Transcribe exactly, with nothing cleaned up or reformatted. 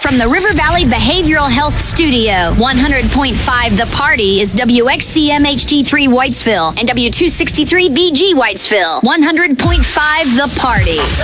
From the River Valley Behavioral Health Studio, one hundred point five The Party is W X C M H D three Whitesville and W two sixty-three B G Whitesville. one hundred point five The Party.